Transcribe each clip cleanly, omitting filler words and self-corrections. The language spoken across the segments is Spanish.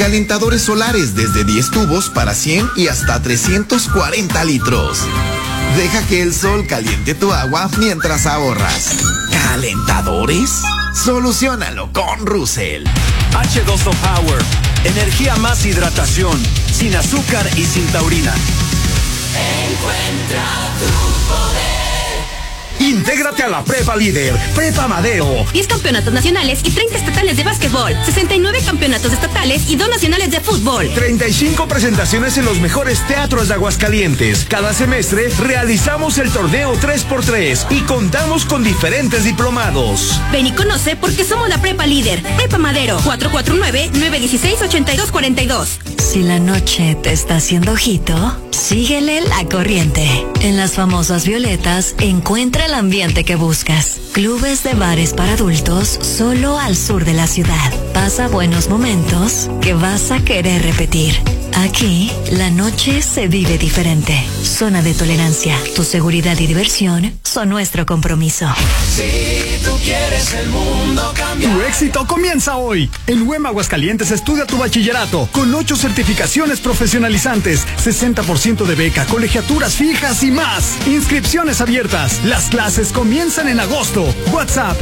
Calentadores solares desde 10 tubos para 100 y hasta 340 litros. Deja que el sol caliente tu agua mientras ahorras. ¿Calentadores? Soluciónalo con Russell. H2O Power. Energía más hidratación. Sin azúcar y sin taurina. Encuentra tu poder. Intégrate a la Prepa Líder, Prepa Madero. 10 campeonatos nacionales y 30 estatales de básquetbol, 69 campeonatos estatales y 2 nacionales de fútbol. 35 presentaciones en los mejores teatros de Aguascalientes. Cada semestre realizamos el torneo 3x3 y contamos con diferentes diplomados. Ven y conoce porque somos la Prepa Líder, Prepa Madero, 449-916-8242. Si la noche te está haciendo ojito, síguele la corriente. En las famosas Violetas encuentra el ambiente que buscas. Clubes de bares para adultos solo al sur de la ciudad. Pasa buenos momentos que vas a querer repetir. Aquí, la noche se vive diferente. Zona de tolerancia. Tu seguridad y diversión son nuestro compromiso. Si tú quieres el mundo cambiar. Tu éxito comienza hoy. En UEM Aguascalientes estudia tu bachillerato con 8 certificaciones profesionalizantes, 60% de beca, colegiaturas fijas y más. Inscripciones abiertas. Las clases comienzan en agosto. WhatsApp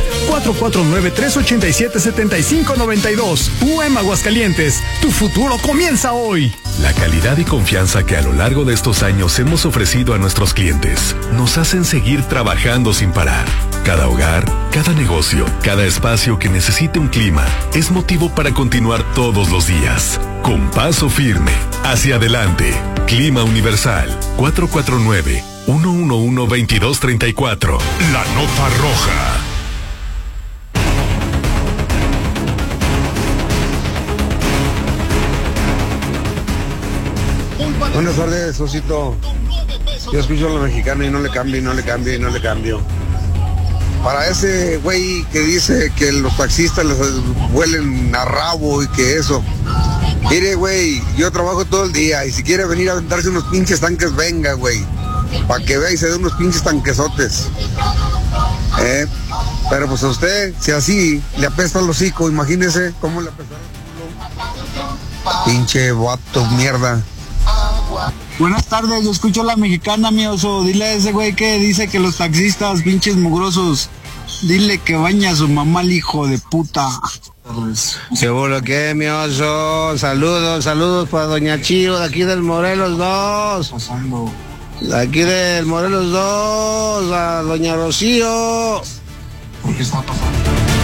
449-387-7592. UEM Aguascalientes. Tu futuro comienza hoy. La calidad y confianza que a lo largo de estos años hemos ofrecido a nuestros clientes nos hacen seguir trabajando sin parar. Cada hogar, cada negocio, cada espacio que necesite un clima es motivo para continuar todos los días. Con paso firme, hacia adelante. Clima Universal, 449-111-2234. La nota roja. Buenas tardes, Osito. Yo escucho a la mexicana y no le cambio, y no le cambio, y no le cambio. Para ese güey que dice que los taxistas les huelen a rabo y que eso. Mire, güey, yo trabajo todo el día y si quiere venir a aventarse unos pinches tanques, venga, güey. Para que vea y se dé unos pinches tanquesotes. Pero pues a usted, si así le apesta el hocico, imagínese cómo le apesta el culo. Pinche vato, mierda. Buenas tardes, yo escucho a la mexicana, mi oso. Dile a ese güey que dice que los taxistas, pinches mugrosos, dile que baña a su mamá al hijo de puta. Seguro que, mi oso. Saludos para Doña Chío, de aquí del Morelos 2. De aquí del Morelos 2, a Doña Rocío. ¿Por qué está pasando?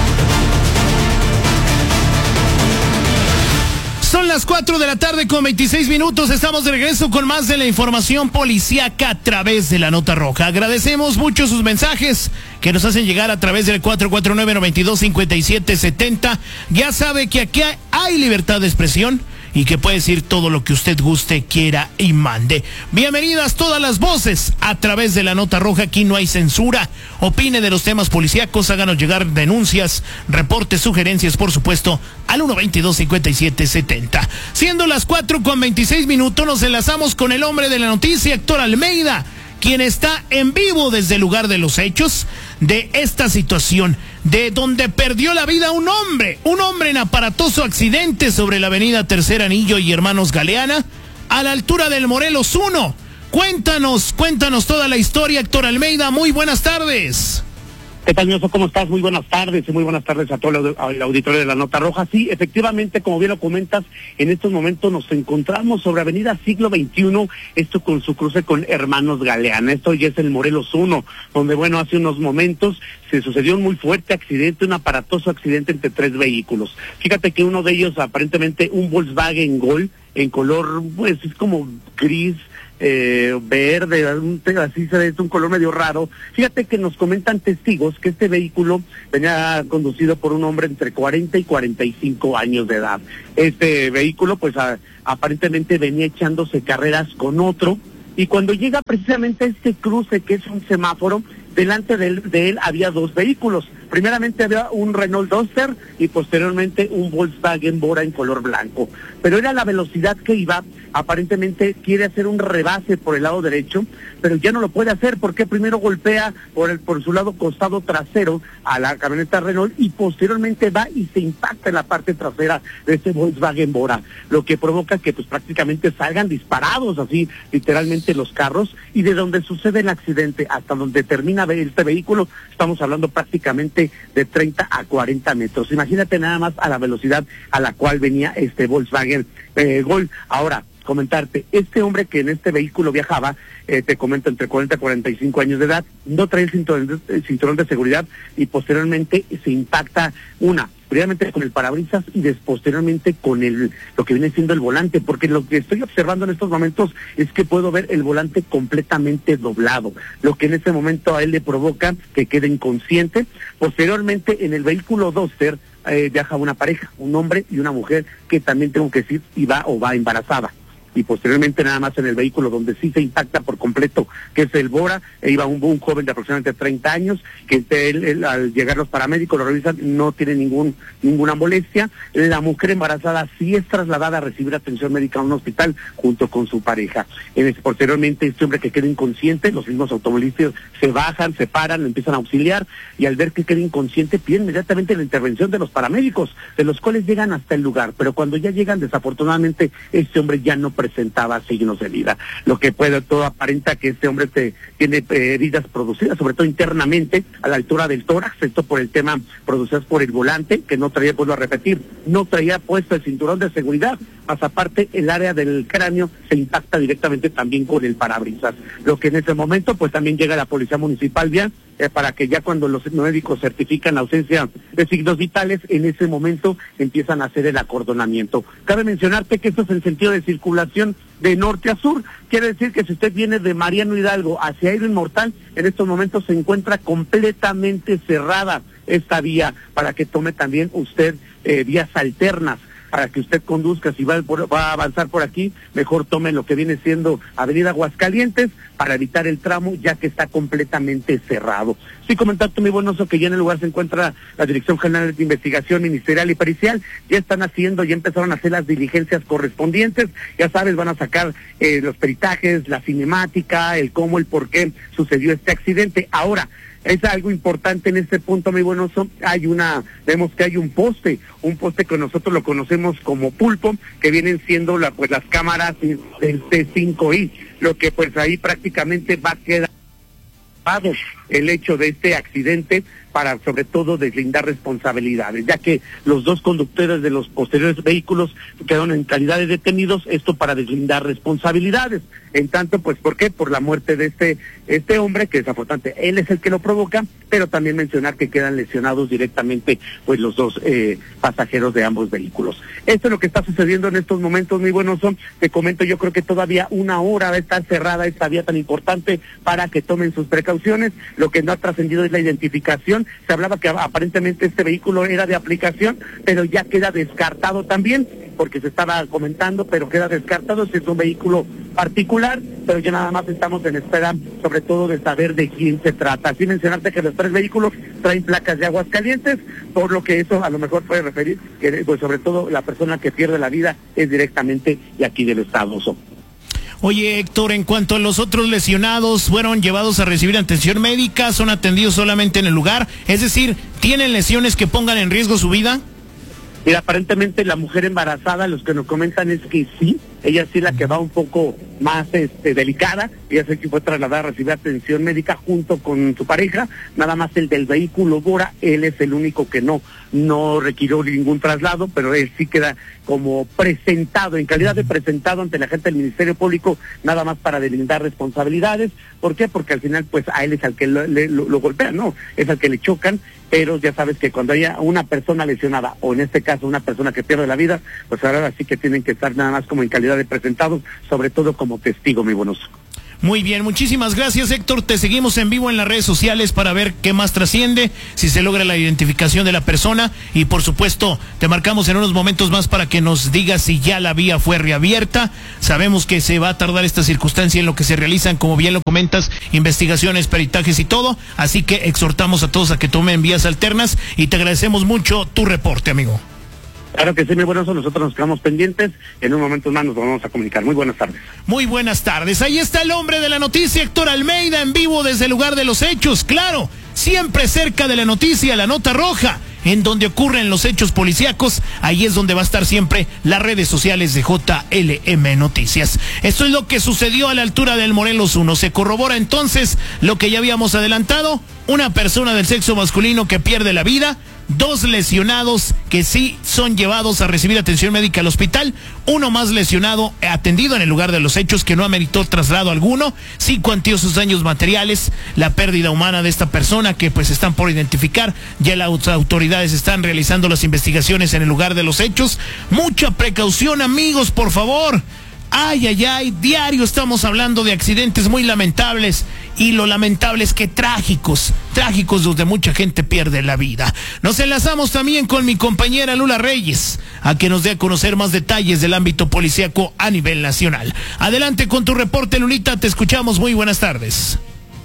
Son las 4 de la tarde con 26 minutos. Estamos de regreso con más de la información policíaca a través de la nota roja. Agradecemos mucho sus mensajes que nos hacen llegar a través del 449-925770. Ya sabe que aquí hay libertad de expresión y que puede decir todo lo que usted guste, quiera y mande. Bienvenidas todas las voces a través de la nota roja. Aquí no hay censura. Opine de los temas policíacos, háganos llegar denuncias, reportes, sugerencias, por supuesto, al 122-5770. Siendo las 4 con 26 minutos, nos enlazamos con el hombre de la noticia, Héctor Almeida, quien está en vivo desde el lugar de los hechos de esta situación, de donde perdió la vida un hombre en aparatoso accidente sobre la avenida Tercer Anillo y Hermanos Galeana, a la altura del Morelos 1. Cuéntanos toda la historia, Héctor Almeida, muy buenas tardes. ¿Qué tal, Mioso? ¿Cómo estás? Muy buenas tardes y muy buenas tardes a todo el auditorio de la Nota Roja. Sí, efectivamente, como bien lo comentas, en estos momentos nos encontramos sobre Avenida Siglo XXI, esto con su cruce con Hermanos Galeana. Esto ya es el Morelos 1, donde, bueno, hace unos momentos se sucedió un muy fuerte accidente, un aparatoso accidente entre 3 vehículos. Fíjate que uno de ellos, aparentemente un Volkswagen Gol, en color, pues, es como gris, verde, así se ve, es un color medio raro. Fíjate que nos comentan testigos que este vehículo venía conducido por un hombre entre 40 y 45 años de edad. Este vehículo pues aparentemente venía echándose carreras con otro, y cuando llega precisamente a este cruce que es un semáforo, delante de él había 2 vehículos. Primeramente había un Renault Duster y posteriormente un Volkswagen Bora en color blanco. Pero era la velocidad que iba, aparentemente quiere hacer un rebase por el lado derecho, pero ya no lo puede hacer porque primero golpea por su lado costado trasero a la camioneta Renault y posteriormente va y se impacta en la parte trasera de este Volkswagen Bora, lo que provoca que pues prácticamente salgan disparados así literalmente los carros, y de donde sucede el accidente hasta donde termina este vehículo estamos hablando prácticamente de 30 a 40 metros. Imagínate nada más a la velocidad a la cual venía este Volkswagen Gol. Ahora, comentarte, este hombre que en este vehículo viajaba, te comento, entre 40 y 45 años de edad, no trae el cinturón de seguridad y posteriormente se impacta primeramente con el parabrisas y posteriormente con lo que viene siendo el volante, porque lo que estoy observando en estos momentos es que puedo ver el volante completamente doblado, lo que en este momento a él le provoca que quede inconsciente. Posteriormente en el vehículo Duster viaja una pareja, un hombre y una mujer, que también tengo que decir va embarazada. Y posteriormente nada más en el vehículo donde sí se impacta por completo, que es el Bora, iba un joven de aproximadamente 30 años, que él, al llegar los paramédicos lo revisan, no tiene ninguna molestia. La mujer embarazada sí es trasladada a recibir atención médica a un hospital junto con su pareja. Posteriormente este hombre que queda inconsciente, los mismos automovilistas se bajan, se paran, lo empiezan a auxiliar, y al ver que queda inconsciente piden inmediatamente la intervención de los paramédicos, de los cuales llegan hasta el lugar, pero cuando ya llegan, desafortunadamente este hombre ya no presentaba signos de vida, lo que todo aparenta que este hombre tiene heridas producidas, sobre todo internamente, a la altura del tórax, esto por el tema producidas por el volante, que no traía, vuelvo a repetir, no traía puesto el cinturón de seguridad, más aparte el área del cráneo se impacta directamente también con el parabrisas, lo que en ese momento pues también llega la policía municipal para que ya cuando los médicos certifican la ausencia de signos vitales, en ese momento empiezan a hacer el acordonamiento. Cabe mencionarte que esto es en sentido de circulación de norte a sur, quiere decir que si usted viene de Mariano Hidalgo hacia Héroe Inmortal, en estos momentos se encuentra completamente cerrada esta vía, para que tome también usted vías alternas, para que usted conduzca. Si va a avanzar por aquí, mejor tome lo que viene siendo Avenida Aguascalientes para evitar el tramo, ya que está completamente cerrado. Sí, comentarte, mi buen oso, que ya en el lugar se encuentra la Dirección General de Investigación Ministerial y Pericial, ya empezaron a hacer las diligencias correspondientes, ya sabes, van a sacar los peritajes, la cinemática, el cómo, el por qué sucedió este accidente. Ahora, es algo importante en este punto, mi buen oso, vemos que hay un poste que nosotros lo conocemos como pulpo, que vienen siendo las cámaras del C5I, lo que pues ahí prácticamente va a quedar el hecho de este accidente para sobre todo deslindar responsabilidades, ya que los dos conductores de los posteriores vehículos quedaron en calidad de detenidos, esto para deslindar responsabilidades. En tanto, pues, ¿por qué? Por la muerte de este hombre, que desafortunadamente él es el que lo provoca, pero también mencionar que quedan lesionados directamente pues los dos pasajeros de ambos vehículos. Esto es lo que está sucediendo en estos momentos, muy buenos son. Te comento, yo creo que todavía una hora va a estar cerrada esta vía tan importante para que tomen sus precauciones. Lo que no ha trascendido es la identificación. Se hablaba que aparentemente este vehículo era de aplicación, pero ya queda descartado también, porque se estaba comentando, pero queda descartado. Este es un vehículo particular, pero ya nada más estamos en espera, sobre todo de saber de quién se trata. Así mencionarte que los tres vehículos traen placas de Aguascalientes, por lo que eso a lo mejor puede referir que pues sobre todo la persona que pierde la vida es directamente de aquí del estado. Oye, Héctor, en cuanto a los otros lesionados, ¿fueron llevados a recibir atención médica? ¿Son atendidos solamente en el lugar? Es decir, ¿tienen lesiones que pongan en riesgo su vida? Mira, aparentemente la mujer embarazada, los que nos comentan es que sí, ella sí la que va un poco más delicada, ella sé que fue trasladada a recibir atención médica junto con su pareja, nada más el del vehículo Bora, él es el único que no requirió ningún traslado, pero él sí queda como presentado, en calidad de presentado ante la gente del Ministerio Público, nada más para deslindar responsabilidades. ¿Por qué? Porque al final pues a él es al que lo golpean, ¿no? Es al que le chocan, pero ya sabes que cuando haya una persona lesionada, o en este caso una persona que pierde la vida, pues ahora sí que tienen que estar nada más como en calidad de presentados, sobre todo como testigo, mi buenos. Muy bien, muchísimas gracias, Héctor. Te seguimos en vivo en las redes sociales para ver qué más trasciende, si se logra la identificación de la persona y por supuesto te marcamos en unos momentos más para que nos digas si ya la vía fue reabierta. Sabemos que se va a tardar esta circunstancia en lo que se realizan, como bien lo comentas, investigaciones, peritajes y todo, así que exhortamos a todos a que tomen vías alternas y te agradecemos mucho tu reporte, amigo. Claro que sí, muy buenos, nosotros nos quedamos pendientes, en un momento más nos vamos a comunicar. Muy buenas tardes. Muy buenas tardes, ahí está el hombre de la noticia, Héctor Almeida, en vivo desde el lugar de los hechos, claro, siempre cerca de la noticia, la nota roja, en donde ocurren los hechos policíacos, ahí es donde va a estar siempre las redes sociales de JLM Noticias. Esto es lo que sucedió a la altura del Morelos 1, se corrobora entonces lo que ya habíamos adelantado, una persona del sexo masculino que pierde la vida, 2 lesionados que sí son llevados a recibir atención médica al hospital, uno más lesionado atendido en el lugar de los hechos que no ameritó traslado alguno, sí cuantió sus daños materiales, la pérdida humana de esta persona que pues están por identificar, ya las autoridades están realizando las investigaciones en el lugar de los hechos, mucha precaución amigos, por favor. Ay, ay, ay, diario estamos hablando de accidentes muy lamentables y lo lamentable es que trágicos donde mucha gente pierde la vida. Nos enlazamos también con mi compañera Lula Reyes a que nos dé a conocer más detalles del ámbito policíaco a nivel nacional. Adelante con tu reporte, Lulita, te escuchamos, muy buenas tardes.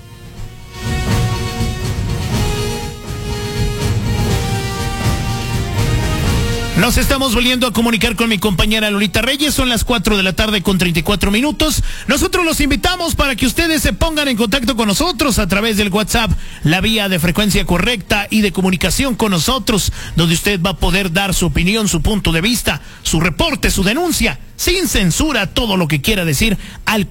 Nos estamos volviendo a comunicar con mi compañera Lolita Reyes, son las 4 de la tarde con 34 minutos. Nosotros los invitamos para que ustedes se pongan en contacto con nosotros a través del WhatsApp, la vía de frecuencia correcta y de comunicación con nosotros, donde usted va a poder dar su opinión, su punto de vista, su reporte, su denuncia, sin censura, todo lo que quiera decir al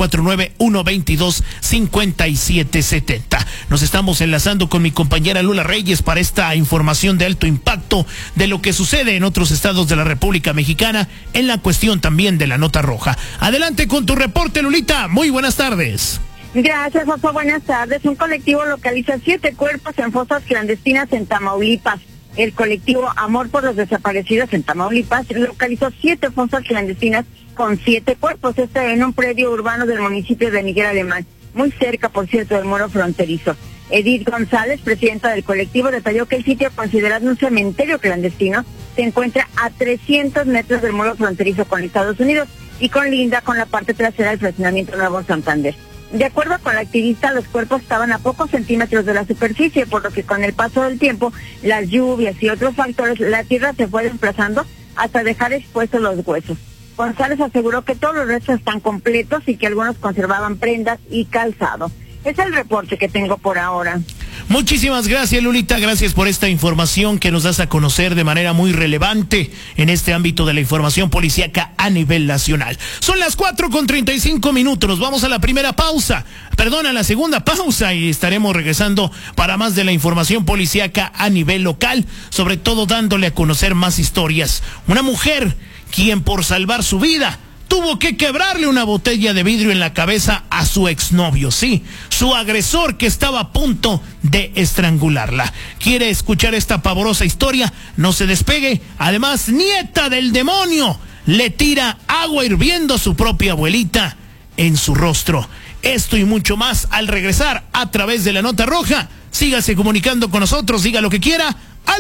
449-122-5770. Nos estamos enlazando con mi compañera Lula Reyes para esta información de alto impacto de lo que sucede en otros estados de la República Mexicana en la cuestión también de la nota roja. Adelante con tu reporte, Lulita. Muy buenas tardes. Gracias, Oso. Buenas tardes. Un colectivo localiza 7 cuerpos en fosas clandestinas en Tamaulipas. El colectivo Amor por los Desaparecidos en Tamaulipas localizó 7 fosas clandestinas con 7 cuerpos, en un predio urbano del municipio de Miguel Alemán, muy cerca, por cierto, del muro fronterizo. Edith González, presidenta del colectivo, detalló que el sitio, considerado un cementerio clandestino, se encuentra a 300 metros del muro fronterizo con Estados Unidos y colinda con la parte trasera del fraccionamiento Nuevo Santander. De acuerdo con la activista, los cuerpos estaban a pocos centímetros de la superficie, por lo que con el paso del tiempo, las lluvias y otros factores, la tierra se fue desplazando hasta dejar expuestos los huesos. González aseguró que todos los restos están completos y que algunos conservaban prendas y calzado. Es el reporte que tengo por ahora. Muchísimas gracias, Lulita, gracias por esta información que nos das a conocer de manera muy relevante en este ámbito de la información policíaca a nivel nacional. Son las 4:35, nos vamos a la primera pausa, a la segunda pausa y estaremos regresando para más de la información policíaca a nivel local, sobre todo dándole a conocer más historias. Una mujer quien por salvar su vida tuvo que quebrarle una botella de vidrio en la cabeza a su exnovio, sí, su agresor que estaba a punto de estrangularla. ¿Quiere escuchar esta pavorosa historia? No se despegue. Además, nieta del demonio le tira agua hirviendo a su propia abuelita en su rostro. Esto y mucho más al regresar a través de la nota roja. Sígase comunicando con nosotros, diga lo que quiera al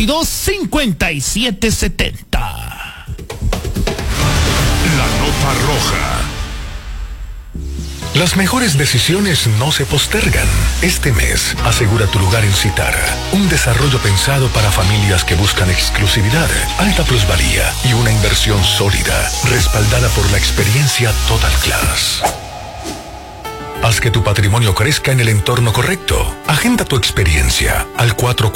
122-5770. La nota roja. Las mejores decisiones no se postergan. Este mes, asegura tu lugar en Citara. Un desarrollo pensado para familias que buscan exclusividad, alta plusvalía y una inversión sólida, respaldada por la experiencia Total Class. Haz que tu patrimonio crezca en el entorno correcto. Agenda tu experiencia al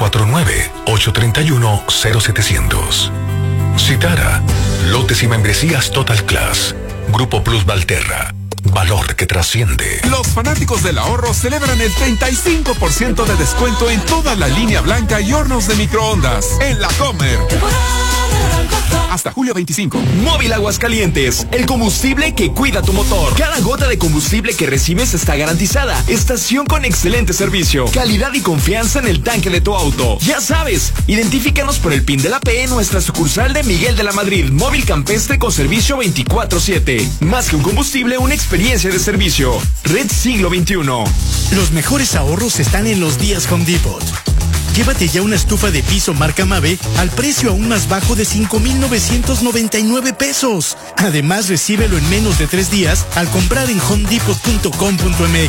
449-831-0700. Citara, lotes y membresías Total Class. Grupo Plus Valterra. Valor que trasciende. Los fanáticos del ahorro celebran el 35% de descuento en toda la línea blanca y hornos de microondas en La Comer. Hasta julio 25. Móvil Aguascalientes, el combustible que cuida tu motor. Cada gota de combustible que recibes está garantizada. Estación con excelente servicio, calidad y confianza en el tanque de tu auto. Ya sabes, identifícanos por el PIN de la P en nuestra sucursal de Miguel de la Madrid. Móvil campestre con servicio 24/7. Más que un combustible, una experiencia de servicio. Red Siglo XXI. Los mejores ahorros están en los días Home Depot. Llévate ya una estufa de piso marca Mave al precio aún más bajo de 5,999 pesos. Además, recíbelo en menos de 3 días al comprar en homedepot.com.mx.